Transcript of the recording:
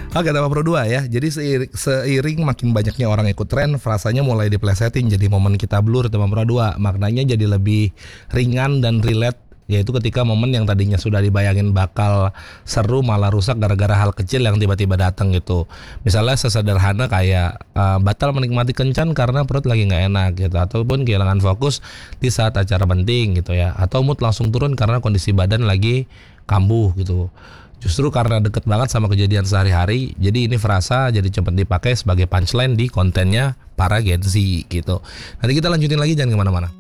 Oke, tema Pro 2 ya. Jadi seiring makin banyaknya orang ikut tren, frasanya mulai diplesetin jadi momen kita blur tema Pro 2. Maknanya jadi lebih ringan dan relate, yaitu ketika momen yang tadinya sudah dibayangin bakal seru malah rusak gara-gara hal kecil yang tiba-tiba datang gitu. Misalnya sesederhana kayak batal menikmati kencan karena perut lagi nggak enak gitu, ataupun kehilangan fokus di saat acara penting gitu ya, atau mood langsung turun karena kondisi badan lagi kambuh gitu. Justru karena deket banget sama kejadian sehari-hari, jadi ini frasa jadi cepet dipakai sebagai punchline di kontennya para Gen Z gitu. Nanti kita lanjutin lagi, jangan kemana-mana.